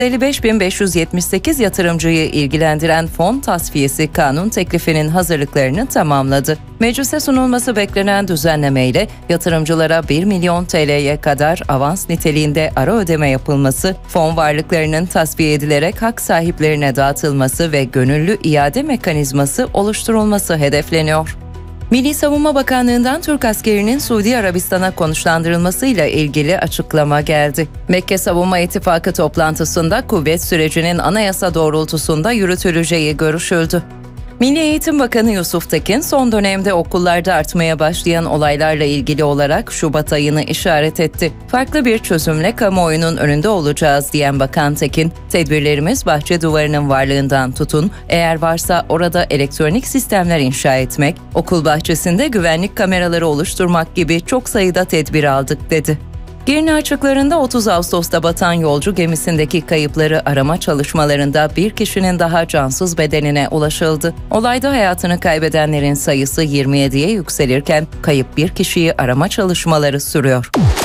55.578 yatırımcıyı ilgilendiren fon tasfiyesi kanun teklifinin hazırlıklarını tamamladı. Meclise sunulması beklenen düzenlemeyle yatırımcılara 1 milyon TL'ye kadar avans niteliğinde ara ödeme yapılması, fon varlıklarının tasfiye edilerek hak sahiplerine dağıtılması ve gönüllü iade mekanizması oluşturulması hedefleniyor. Milli Savunma Bakanlığı'ndan Türk askerinin Suudi Arabistan'a konuşlandırılmasıyla ilgili açıklama geldi. Mekke Savunma İttifakı toplantısında kuvvet sürecinin anayasa doğrultusunda yürütüleceği görüşüldü. Milli Eğitim Bakanı Yusuf Tekin, son dönemde okullarda artmaya başlayan olaylarla ilgili olarak Şubat ayını işaret etti. Farklı bir çözümle kamuoyunun önünde olacağız diyen Bakan Tekin, tedbirlerimiz bahçe duvarının varlığından tutun, eğer varsa orada elektronik sistemler inşa etmek, okul bahçesinde güvenlik kameraları oluşturmak gibi çok sayıda tedbir aldık dedi. Girne açıklarında 30 Ağustos'ta batan yolcu gemisindeki kayıpları arama çalışmalarında bir kişinin daha cansız bedenine ulaşıldı. Olayda hayatını kaybedenlerin sayısı 27'ye yükselirken kayıp bir kişiyi arama çalışmaları sürüyor.